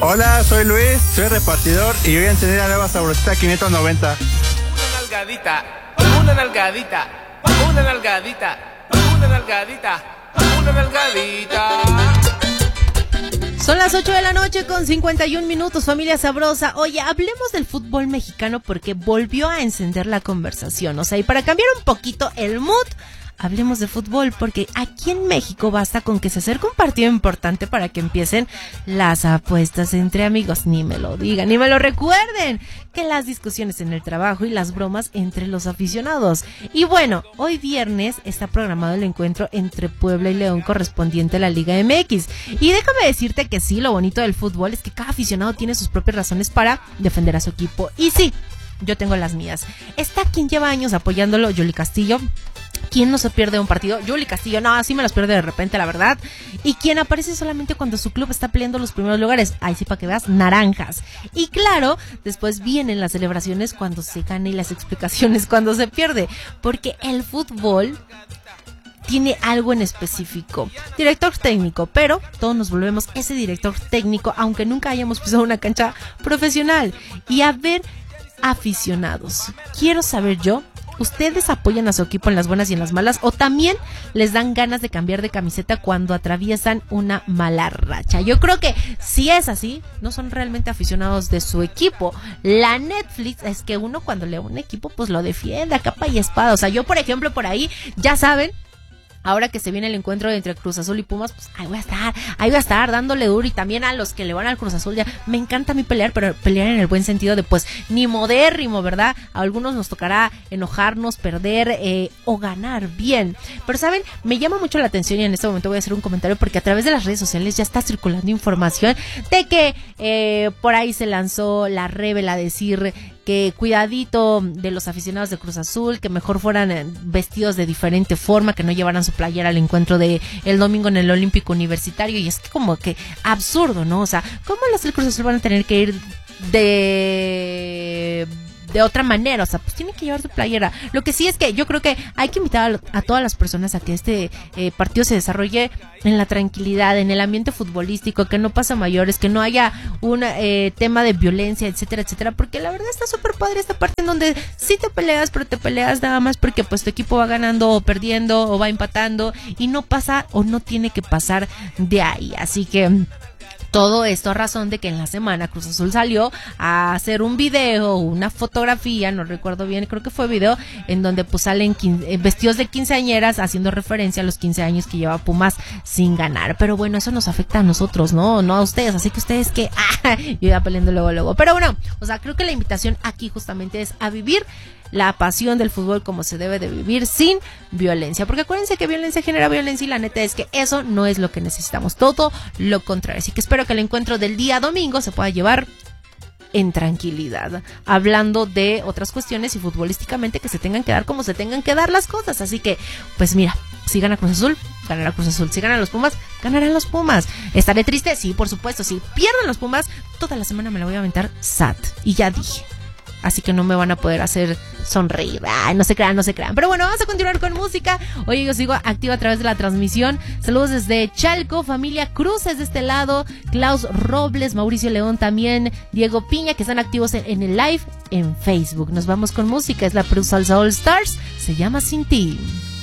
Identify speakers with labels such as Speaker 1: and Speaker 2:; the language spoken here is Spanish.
Speaker 1: Hola, soy Luis, soy repartidor y voy a encender la nueva Sabrosita 590.
Speaker 2: Una nalgadita, una nalgadita, una nalgadita, una nalgadita, una nalgadita.
Speaker 3: Son las 8 de la noche con 51 minutos, familia sabrosa. Oye, hablemos del fútbol mexicano porque volvió a encender la conversación. O sea, y para cambiar un poquito el mood, hablemos de fútbol, porque aquí en México basta con que se acerque un partido importante para que empiecen las apuestas entre amigos. Ni me lo digan, ni me lo recuerden, que las discusiones en el trabajo y las bromas entre los aficionados. Y bueno, hoy viernes está programado el encuentro entre Puebla y León correspondiente a la Liga MX. Y déjame decirte que sí, lo bonito del fútbol es que cada aficionado tiene sus propias razones para defender a su equipo. Y sí, yo tengo las mías. Está quien lleva años apoyándolo, Yoli Castillo. ¿Quién no se pierde un partido? Yoli Castillo, no, así me los pierde de repente, la verdad. Y quien aparece solamente cuando su club está peleando los primeros lugares. Ahí sí, para que veas, naranjas. Y claro, después vienen las celebraciones cuando se gana y las explicaciones cuando se pierde. Porque el fútbol tiene algo en específico. Director técnico, pero todos nos volvemos ese director técnico, aunque nunca hayamos pisado una cancha profesional. Y a ver, aficionados, quiero saber yo, ¿ustedes apoyan a su equipo en las buenas y en las malas? ¿O también les dan ganas de cambiar de camiseta cuando atraviesan una mala racha? Yo creo que si es así, no son realmente aficionados de su equipo. La Netflix es que uno cuando le va a un equipo, pues lo defiende a capa y espada. O sea, yo por ejemplo por ahí, ya saben, ahora que se viene el encuentro entre Cruz Azul y Pumas, pues ahí voy a estar dándole duro. Y también a los que le van al Cruz Azul, ya me encanta a mí pelear, pero pelear en el buen sentido de pues ni modérrimo, ¿verdad? A algunos nos tocará enojarnos, perder o ganar bien. Pero saben, me llama mucho la atención y en este momento voy a hacer un comentario porque a través de las redes sociales ya está circulando información de que por ahí se lanzó la revela a decir que cuidadito de los aficionados de Cruz Azul, que mejor fueran vestidos de diferente forma, que no llevaran su playera al encuentro de el domingo en el Olímpico Universitario. Y es que como que absurdo, ¿no? O sea, ¿cómo los del Cruz Azul van a tener que ir de otra manera? O sea, pues tienen que llevar su playera. Lo que sí es que yo creo que hay que invitar a todas las personas a que este partido se desarrolle en la tranquilidad, en el ambiente futbolístico, que no pasa mayores, que no haya un tema de violencia, etcétera, etcétera, porque la verdad está súper padre esta parte en donde sí te peleas, pero te peleas nada más porque pues tu equipo va ganando o perdiendo o va empatando y no pasa o no tiene que pasar de ahí. Así que todo esto a razón de que en la semana Cruz Azul salió a hacer un video, una fotografía, no recuerdo bien, creo que fue video, en donde pues salen vestidos de quinceañeras haciendo referencia a los 15 años que lleva Pumas sin ganar. Pero bueno, eso nos afecta a nosotros, no a ustedes, así que ustedes que, yo iba peleando luego. Pero bueno, o sea, creo que la invitación aquí justamente es a vivir la pasión del fútbol como se debe de vivir, sin violencia, porque acuérdense que violencia genera violencia y la neta es que eso no es lo que necesitamos, todo lo contrario. Así que espero que el encuentro del día domingo se pueda llevar en tranquilidad, hablando de otras cuestiones y futbolísticamente que se tengan que dar como se tengan que dar las cosas. Así que, pues mira, si gana Cruz Azul, ganará Cruz Azul. Si ganan los Pumas, ganarán los Pumas. ¿Estaré triste? Sí, por supuesto. Si pierden los Pumas, toda la semana me la voy a aventar sad. Y ya dije. Así que no me van a poder hacer sonreír. Ay, no se crean. Pero bueno, vamos a continuar con música. Oye, yo sigo activa a través de la transmisión. Saludos desde Chalco, familia Cruces de este lado, Klaus Robles, Mauricio León también, Diego Piña, que están activos en el live en Facebook. Nos vamos con música. Es la Pro Salsa All Stars. Se llama Sin Ti.